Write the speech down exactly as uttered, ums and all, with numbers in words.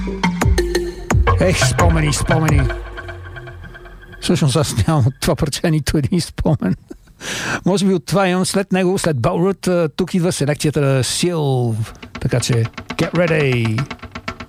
Ех, спомени, спомени. Всъщност аз нямам от това парче нито един спомен. Може би от това имам след него, след Балрут, тук идва селекцията на Сил. Така че, get ready!